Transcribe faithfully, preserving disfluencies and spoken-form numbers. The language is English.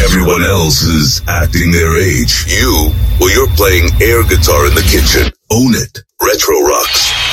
Everyone else is acting their age. You, well, you're playing air guitar in the kitchen. Own it. Retro rocks.